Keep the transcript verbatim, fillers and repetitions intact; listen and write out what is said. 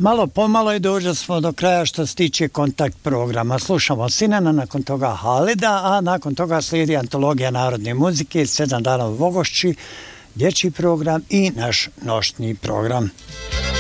Malo pomalo i dođe smo do kraja što se tiče kontakt programa. Slušamo Sinana, nakon toga Halida, a nakon toga slijedi antologija narodne muzike, sedam dana u Vogošći, dječji program i naš noćni program.